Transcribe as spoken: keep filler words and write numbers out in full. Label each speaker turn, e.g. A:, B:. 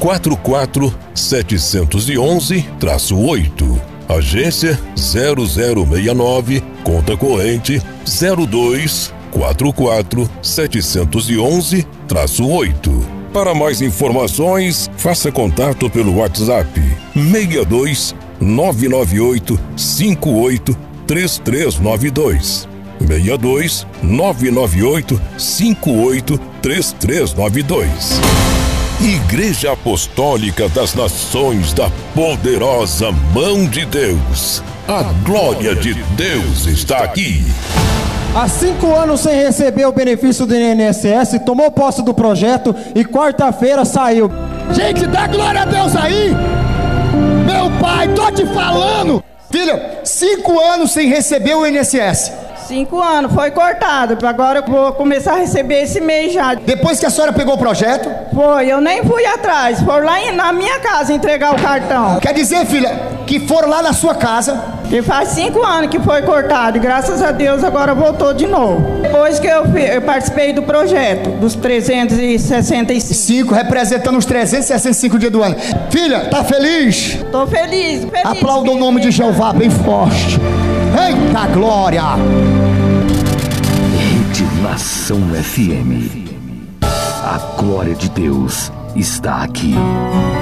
A: quatro quatro sete um um oito. Agência zero zero seis nove, conta corrente zero dois quatro quatro sete um um oito. Para mais informações, faça contato pelo WhatsApp seis dois nove nove oito cinco oito três três nove dois. seis dois nove nove oito cinco oito três três nove dois. Igreja Apostólica das Nações da Poderosa Mão de Deus. A glória de Deus está aqui.
B: Há cinco anos sem receber o benefício do I N S S, tomou posse do projeto e quarta-feira saiu.
C: Gente, dá glória a Deus aí! Meu pai, tô te falando! Filha, cinco anos sem receber o I N S S.
D: Cinco anos, foi cortado. Agora eu vou começar a receber esse mês já.
C: Depois que a senhora pegou o projeto?
D: Foi, eu nem fui atrás. Foram lá na minha casa entregar o cartão.
C: Quer dizer, filha, que foram lá na sua casa?
D: E faz cinco anos que foi cortado. E graças a Deus agora voltou de novo. Depois que eu, eu participei do projeto, dos trezentos e sessenta e cinco.
C: Cinco, representando os trezentos e sessenta e cinco dias do ano. Filha, tá feliz?
D: Tô feliz, feliz.
C: Aplauda o nome de Jeová bem forte. Eita glória!
E: Rede Nação F M. A glória de Deus está aqui.